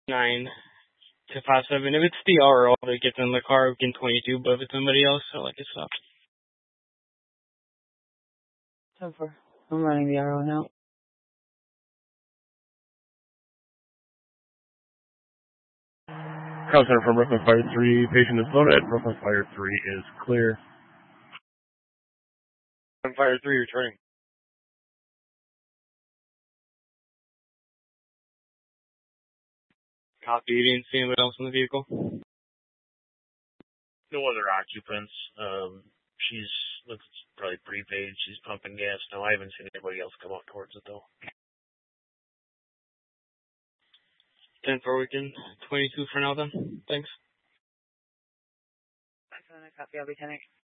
9-257. If it's the RO that gets in the car, we can 22, but if it's somebody else, I'll let it stop. 10-4. I'm running the RO now. Call center from Brooklyn Fire 3. Patient is loaded. Brooklyn Fire 3 is clear. Brooklyn Fire 3 returning. Copy. You didn't see anybody else in the vehicle? No other occupants. She's looks probably prepaid. She's pumping gas. No, I haven't seen anybody else come up towards it though. 10-4, we can 22 for now then. Thanks. Copy. I'll be 10.